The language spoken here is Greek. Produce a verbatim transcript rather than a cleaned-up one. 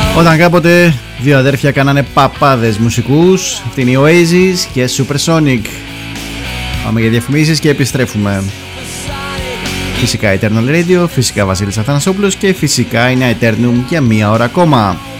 Όταν κάποτε δύο αδέρφια κάνανε παπάδες μουσικούς, αυτή είναι η Oasis και Supersonic. Πάμε για διαφημίσεις και επιστρέφουμε. Φυσικά Eternal Radio, φυσικά Βασίλης Αθανασόπουλος και φυσικά είναι Eternum για μία ώρα ακόμα.